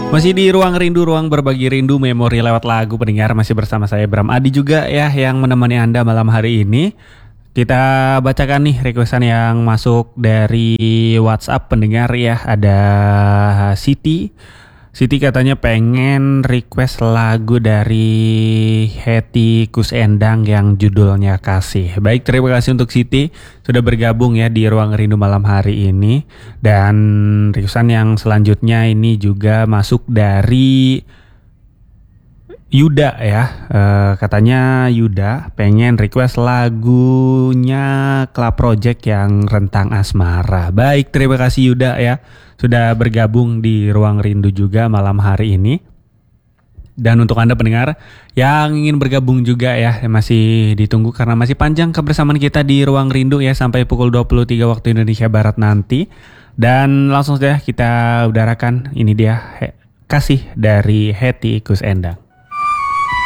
Masih di Ruang Rindu, ruang berbagi rindu memori lewat lagu pendengar. Masih bersama saya Bram Adi juga ya yang menemani Anda malam hari ini. Kita bacakan nih requestan yang masuk dari WhatsApp pendengar ya. Ada Siti. Siti katanya pengen request lagu dari Hetty Koes Endang yang judulnya Kasih. Baik, terima kasih untuk Siti sudah bergabung ya di Ruang Rindu malam hari ini. Dan requestan yang selanjutnya ini juga masuk dari Yuda ya. Katanya Yuda pengen request lagunya Club Project yang Rentang Asmara. Baik, terima kasih Yuda ya sudah bergabung di Ruang Rindu juga malam hari ini. Dan untuk Anda pendengar yang ingin bergabung juga ya, masih ditunggu karena masih panjang kebersamaan kita di Ruang Rindu ya sampai pukul 23 waktu Indonesia Barat nanti. Dan langsung saja kita udarakan ini dia Kasih dari Hetty Koes Endang.